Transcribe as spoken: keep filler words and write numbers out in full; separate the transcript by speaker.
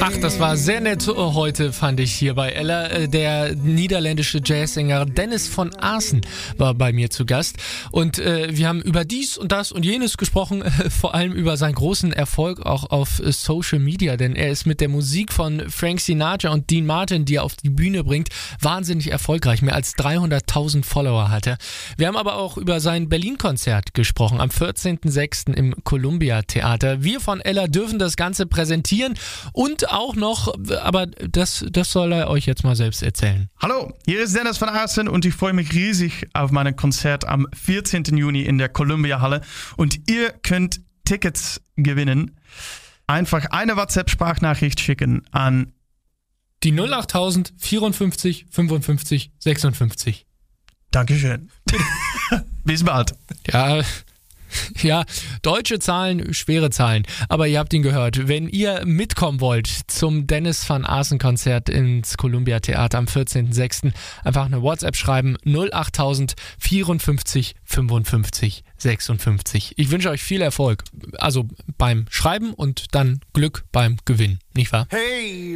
Speaker 1: Ach, das war sehr nett heute, fand ich, hier bei Ella. Der niederländische Jazzsänger Dennis von Aassen war bei mir zu Gast. Und äh, wir haben über dies und das und jenes gesprochen, äh, vor allem über seinen großen Erfolg auch auf äh, Social Media. Denn er ist mit der Musik von Frank Sinatra und Dean Martin, die er auf die Bühne bringt, wahnsinnig erfolgreich. Mehr als dreihunderttausend Follower hat er. Wir haben aber auch über sein Berlin-Konzert gesprochen, am vierzehnten sechsten im Columbia Theater. Wir von Ella dürfen das Ganze präsentieren und auch noch, aber das, das soll er euch jetzt mal selbst erzählen.
Speaker 2: Hallo, hier ist Dennis von Aassen und ich freue mich riesig auf mein Konzert am vierzehnten Juni in der Columbia Halle und ihr könnt Tickets gewinnen. Einfach eine WhatsApp-Sprachnachricht schicken an
Speaker 1: die null achttausend vierundfünfzig fünfundfünfzig sechsundfünfzig.
Speaker 2: Dankeschön. Bis bald.
Speaker 1: Ja, ja, deutsche Zahlen, schwere Zahlen. Aber ihr habt ihn gehört. Wenn ihr mitkommen wollt zum Dennis van Aassen Konzert ins Columbia Theater am vierzehnten sechsten einfach eine WhatsApp schreiben. null achttausend vierundfünfzig fünfundfünfzig sechsundfünfzig. Ich wünsche euch viel Erfolg. Also beim Schreiben und dann Glück beim Gewinnen. Nicht wahr?
Speaker 3: Hey!